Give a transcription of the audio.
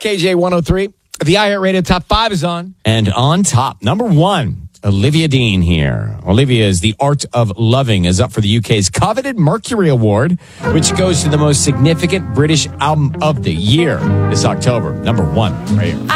KJ 103. The iHeartRadio Top 5 is on. And on top, number 1, Olivia Dean here. Olivia's The Art of Loving is up for the UK's coveted Mercury Award, which goes to the most significant British album of the year this October. Number 1, right here.